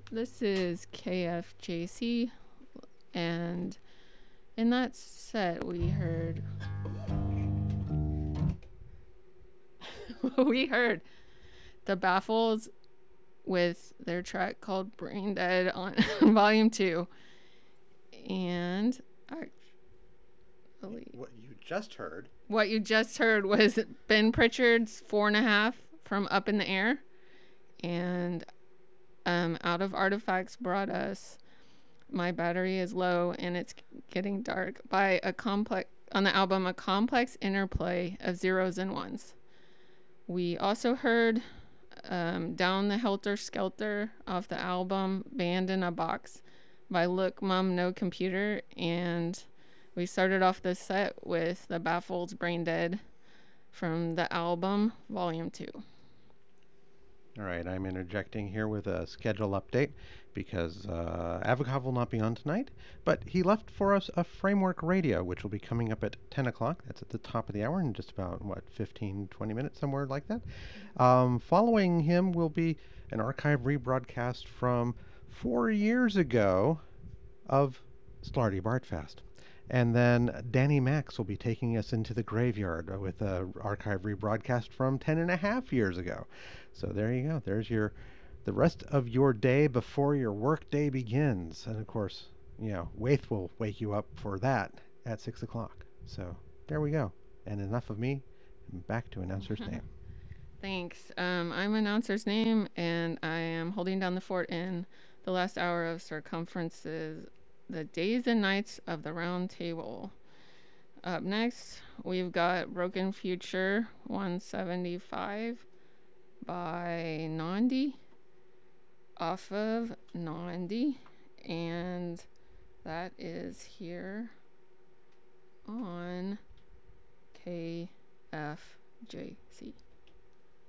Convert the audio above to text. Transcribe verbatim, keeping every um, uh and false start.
This is K F J C, and in that set we heard we heard the Baffles with their track called Brain Dead on Volume two. And actually, what you just heard what you just heard was Ben Pritchard's Four and a Half from Up in the Air. And um, Out of Artifacts brought us My Battery is Low and It's Getting Dark by a complex, on the album, A Complex Interplay of Zeros and Ones. We also heard um, Down the Helter Skelter off the album Band in a Box by Look Mum No Computer. And we started off this set with the Baffles Brain Dead from the album Volume two. All right, I'm interjecting here with a schedule update because uh, Avocov will not be on tonight, but he left for us a Framework Radio, which will be coming up at ten o'clock. That's at the top of the hour in just about, what, fifteen, twenty minutes, somewhere like that. Um, following him will be an archive rebroadcast from four years ago of Slarty Bartfast. And then Danny Max will be taking us into the graveyard with a archive rebroadcast from ten and a half years ago. So there you go. There's your the rest of your day before your work day begins. And of course, you know, Waith will wake you up for that at six o'clock. So there we go. And enough of me. Back to Announcer's Name. Thanks. Um, I'm Announcer's Name, and I am holding down the fort in the last hour of Circumference's The Days and Nights of the Round Table. Up next, we've got Broken Future one seventy-five by Nandi, off of Nandi, and that is here on K F J C.